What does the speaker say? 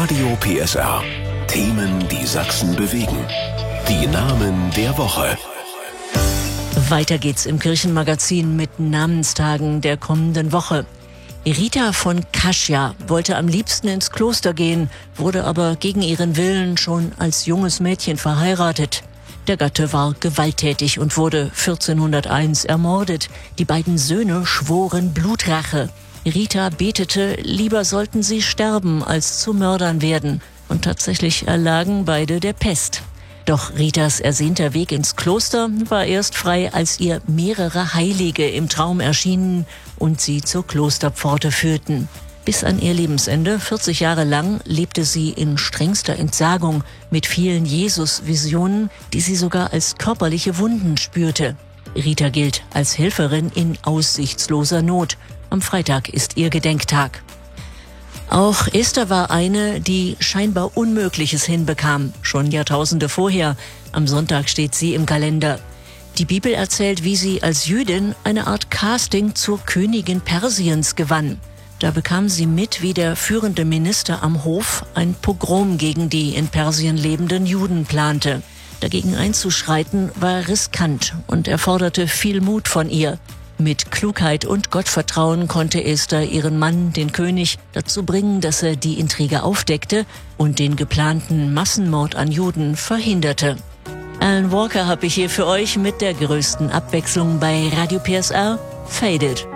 Radio PSR. Themen, die Sachsen bewegen. Die Namen der Woche. Weiter geht's im Kirchenmagazin mit Namenstagen der kommenden Woche. Rita von Kaschia wollte am liebsten ins Kloster gehen, wurde aber gegen ihren Willen schon als junges Mädchen verheiratet. Der Gatte war gewalttätig und wurde 1401 ermordet. Die beiden Söhne schworen Blutrache. Rita betete, lieber sollten sie sterben, als zu Mördern werden. Und tatsächlich erlagen beide der Pest. Doch Ritas ersehnter Weg ins Kloster war erst frei, als ihr mehrere Heilige im Traum erschienen und sie zur Klosterpforte führten. Bis an ihr Lebensende, 40 Jahre lang, lebte sie in strengster Entsagung mit vielen Jesus-Visionen, die sie sogar als körperliche Wunden spürte. Rita gilt als Helferin in aussichtsloser Not. Am Freitag ist ihr Gedenktag. Auch Esther war eine, die scheinbar Unmögliches hinbekam, schon Jahrtausende vorher. Am Sonntag steht sie im Kalender. Die Bibel erzählt, wie sie als Jüdin eine Art Casting zur Königin Persiens gewann. Da bekam sie mit, wie der führende Minister am Hof ein Pogrom gegen die in Persien lebenden Juden plante. Dagegen einzuschreiten war riskant und erforderte viel Mut von ihr. Mit Klugheit und Gottvertrauen konnte Esther ihren Mann, den König, dazu bringen, dass er die Intrige aufdeckte und den geplanten Massenmord an Juden verhinderte. Alan Walker habe ich hier für euch mit der größten Abwechslung bei Radio PSR, Faded.